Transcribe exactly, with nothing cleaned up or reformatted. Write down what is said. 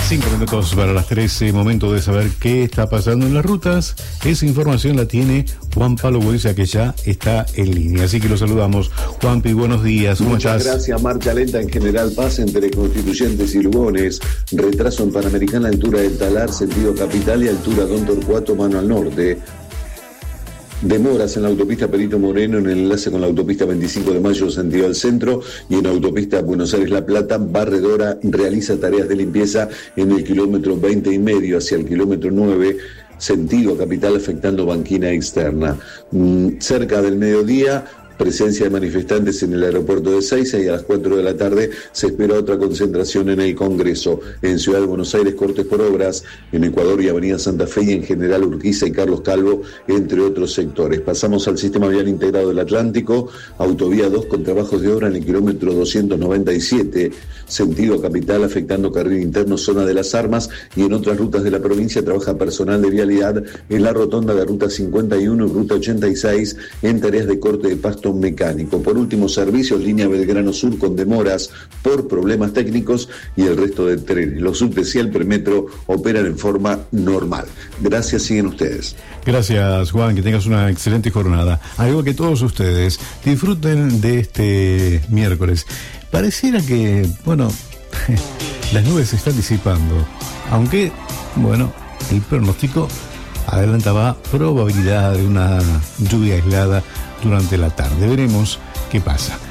Cinco minutos para las trece, momento de saber qué está pasando en las rutas. Esa información la tiene Juan Pablo Huesa, que ya está en línea. Así que lo saludamos. Juanpi, buenos días. ¿Cómo Muchas estás? Gracias. Marcha lenta en General Paz entre Constituyentes y Lugones. Retraso en Panamericana, altura del Talar, sentido capital, y altura Don Torcuato, mano al norte. Demoras en la autopista Perito Moreno en el enlace con la autopista veinticinco de mayo sentido al centro, y en la autopista Buenos Aires-La Plata, Barredora realiza tareas de limpieza en el kilómetro veinte y medio hacia el kilómetro nueve sentido capital, afectando banquina externa. Mm, cerca del mediodía, presencia de manifestantes en el aeropuerto de Ezeiza, y a las cuatro de la tarde se espera otra concentración en el Congreso. En Ciudad de Buenos Aires, cortes por obras en Ecuador y Avenida Santa Fe, y en General Urquiza y Carlos Calvo, entre otros sectores. Pasamos al Sistema Vial Integrado del Atlántico, Autovía dos con trabajos de obra en el kilómetro doscientos noventa y siete, sentido capital, afectando carril interno, zona de Las Armas, y en otras rutas de la provincia trabaja personal de vialidad en la rotonda de Ruta cincuenta y uno y Ruta ochenta y seis en tareas de corte de pasto mecánico. Por último, servicios, línea Belgrano Sur con demoras por problemas técnicos, y el resto de trenes, los subtes y el premetro operan en forma normal. Gracias, siguen ustedes. Gracias, Juan, que tengas una excelente jornada. Algo que todos ustedes disfruten de este miércoles. Pareciera que, bueno, las nubes se están disipando, aunque, bueno, el pronóstico adelantaba probabilidad de una lluvia aislada durante la tarde. Veremos qué pasa.